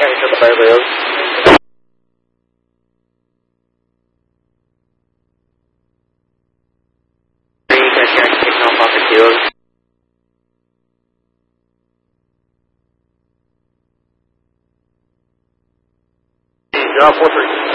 County Circle Fire Leos. County taking off off the field. Drop 4-3.